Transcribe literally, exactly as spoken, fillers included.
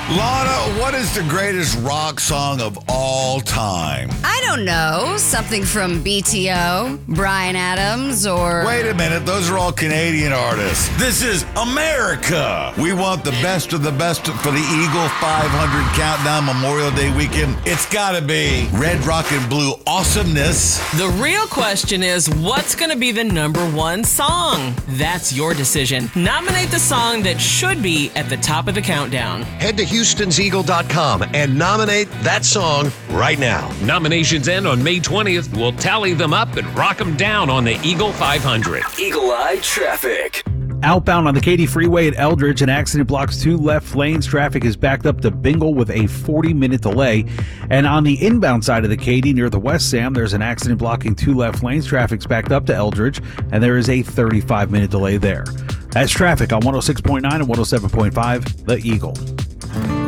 Lana, what is the greatest rock song of all time? I don't know. Something from B T O, Bryan Adams, or... Wait a minute. Those are all Canadian artists. This is America. We want the best of the best for the Eagle five hundred Countdown Memorial Day weekend. It's got to be Red, Rock, and Blue awesomeness. The real question is, what's going to be the number one song? That's your decision. Nominate the song that should be at the top of the countdown. Head to Houstons Eagle dot com and nominate that song right now. Nominations end on May twentieth. We'll tally them up and rock them down on the Eagle five hundred. Eagle Eye Traffic. Outbound on the Katy Freeway at Eldridge, an accident blocks two left lanes. Traffic is backed up to Bingle with a forty-minute delay. And on the inbound side of the Katy near the West Sam, there's an accident blocking two left lanes. Traffic's backed up to Eldridge, and there is a thirty-five minute delay there. That's traffic on one oh six point nine and one oh seven point five, The Eagle.